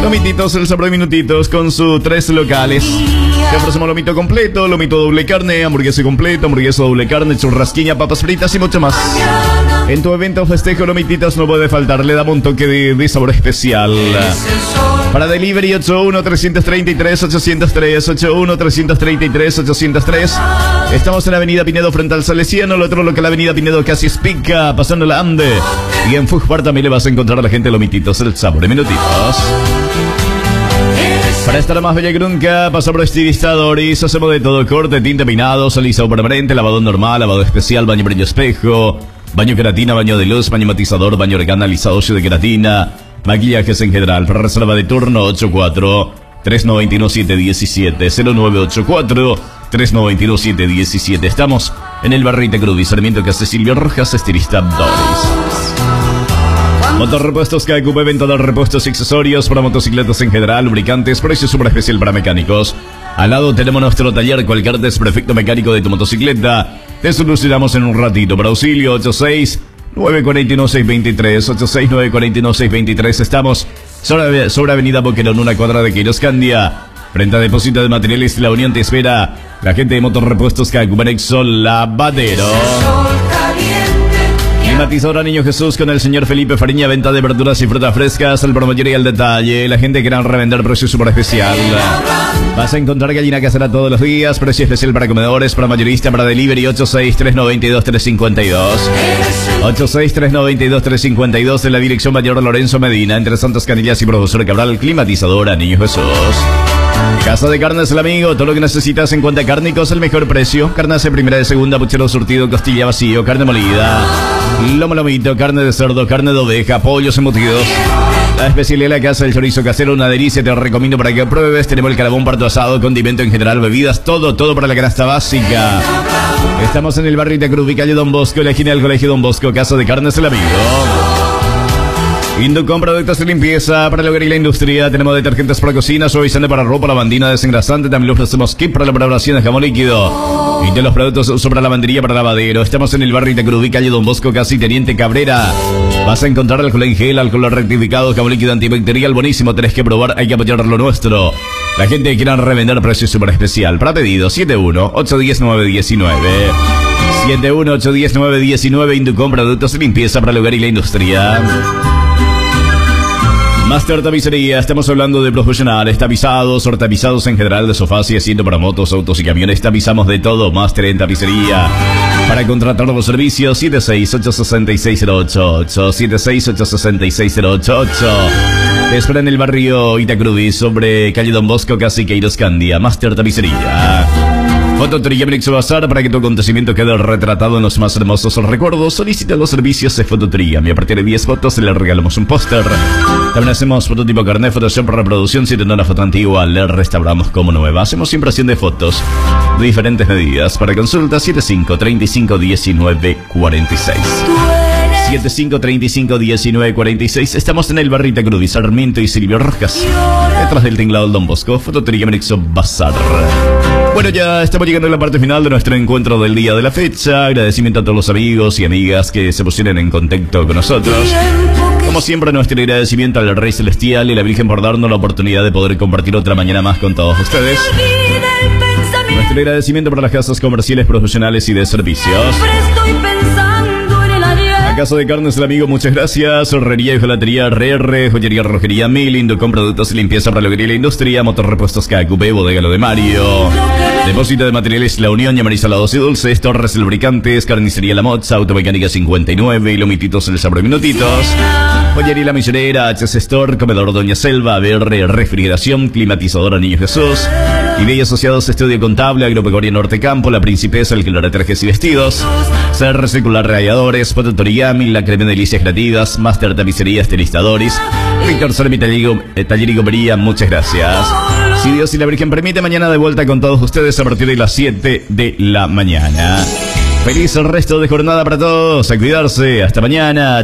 Lomititos, el sabor de minutitos con sus 3 locales. Te ofrecemos lomito completo, lomito doble carne, hamburguesa completa, hamburguesa doble carne, churrasquiña, papas fritas y mucho más. En tu evento o festejo, Lomititos no puede faltar, le damos un toque de sabor especial. Para delivery 81-333-803, 81-333-803. Estamos en la avenida Pinedo frente al Salesiano, el otro local, la avenida Pinedo casi Espica, pasando la Ande. Y en Fujbar también le vas a encontrar a la gente de Lomititos, el sabor de minutitos. Para estar más bella que nunca, pasa por estilizadores, hacemos de todo: corte, tinte, peinado, alisado permanente, lavado normal, lavado especial, baño brillo espejo, baño queratina, baño de luz, baño matizador, baño organa, alisado de queratina, maquillajes en general. Para reserva de turno 84-391-717, 0984-391-717. Estamos en el Barrita Cruz y Sarmiento que hace Silvio Rojas, estilista Doris. Motorrepuestos KQP, venta de repuestos y accesorios para motocicletas en general, lubricantes, precio super especial para mecánicos. Al lado tenemos nuestro taller, cualquier desperfecto mecánico de tu motocicleta te solucionamos en un ratito. Para auxilio 86-941-623, 86-941-623. Estamos sobre Avenida Boquerón, una cuadra de Quiroscandia. Frente a Depósito de Materiales La Unión te espera la gente de Motorrepuestos KQP Nexol Lavadero. Climatizadora Niño Jesús con el señor Felipe Fariña, venta de verduras y frutas frescas al por mayor y al detalle. La gente que quiera revender, precio super especial. Vas a encontrar gallina casera todos los días, precio especial para comedores, para mayorista, para delivery 86-392-352. 86-392-352 en la dirección Mayor Lorenzo Medina, entre Santos Canillas y Profesor Cabral. Climatizadora Niño Jesús. Casa de Carnes El Amigo, todo lo que necesitas en cuanto a cárnicos, el mejor precio. Carnes de primera, de segunda, puchero surtido, costilla vacío, carne molida, lomo lomito, carne de cerdo, carne de oveja, pollos embutidos. La especialidad de la casa del chorizo casero, una delicia, te recomiendo para que pruebes. Tenemos el carbón, parto asado, condimento en general, bebidas, todo para la canasta básica. Estamos en el barrio de Cruz, calle Don Bosco, la esquina del Colegio Don Bosco. Casa de Carnes El Amigo. Inducom, productos de limpieza para el hogar y la industria. Tenemos detergentes para cocina, suavizante para ropa, lavandina, desengrasante. También le ofrecemos kit para la preparación de jamón líquido. Y de los productos uso para lavandería, para lavadero. Estamos en el barrio de Cruz, calle Don Bosco, casi Teniente Cabrera. Vas a encontrar alcohol en gel, alcohol rectificado, jamón líquido antibacterial, buenísimo. Tenés que probar, hay que apoyar lo nuestro. La gente que quiera revender, precio súper especial. Para pedido 71-810-919. 71-810-919. Inducom, productos de limpieza para el hogar y la industria. Master Tapicería, estamos hablando de profesionales, tapizados, tapizados en general de sofás y asiento para motos, autos y camiones. Tapizamos de todo. Master en Tapicería. Para contratar los servicios 76-866-088, 76-866-088. Te espera en el barrio Itacruz, sobre calle Don Bosco, casi Queiroscandia. Master Tapicería. Fototería Brixo Bazar, para que tu acontecimiento quede retratado en los más hermosos recuerdos. Solicita los servicios de fototería. A partir de 10 fotos le regalamos un póster. También hacemos fototipo carnet, Photoshop, reproducción. Si tenés una foto antigua, le restauramos como nueva. Hacemos impresión de fotos de diferentes medidas. Para consulta 75-35-19-46. 75-35-19-46. Estamos en el barrio Cruz, Sarmiento y Silvio Rojas, detrás del tinglado del Don Bosco. Fototería Brixo Bazar. Bueno, ya estamos llegando a la parte final de nuestro encuentro del día de la fecha. Agradecimiento a todos los amigos y amigas que se pusieron en contacto con nosotros. Como siempre, nuestro agradecimiento al Rey Celestial y la Virgen por darnos la oportunidad de poder compartir otra mañana más con todos ustedes. Nuestro agradecimiento para las casas comerciales, profesionales y de servicios. Casa de Carnes El Amigo, muchas gracias. Herrería y Jolatería RR, Joyería Rojería Milindo, con productos de limpieza para la hogar y la industria. Motorrepuestos KQP, Bodega Lo de Mario. Depósito de Materiales La Unión, Llamariz Salados y Dulces, Torres Lubricantes, Carnicería La Moza, Automecánica 59, y Lomititos El Sabor de Minutitos. Joyería La Misionera, HS Store, Comedor Doña Selva, BR Refrigeración, Climatizadora Niño Jesús. Y Asociados, Estudio Contable, Agropecuaria Norte Campo, La Principesa, Alquiler de Trajes y Vestidos. CR Circular Radiadores, Fototoría, La Crema de Delicias Creativas, Master Tapicería, Estilistadores, Víctor Sermi, Taller y Gomería, muchas gracias. Si Dios y la Virgen permite, mañana de vuelta con todos ustedes a partir de las 7 de la mañana. Feliz el resto de jornada para todos, a cuidarse, hasta mañana.